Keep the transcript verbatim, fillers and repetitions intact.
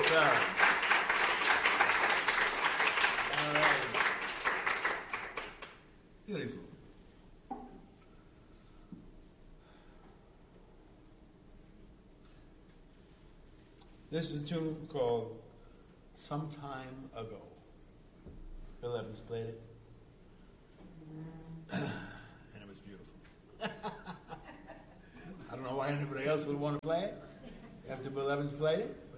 time. All right. Beautiful. This is a tune called Some Time Ago. Bill Evans played it. And it was beautiful. I don't know why anybody else would want to play it after Bill Evans played it.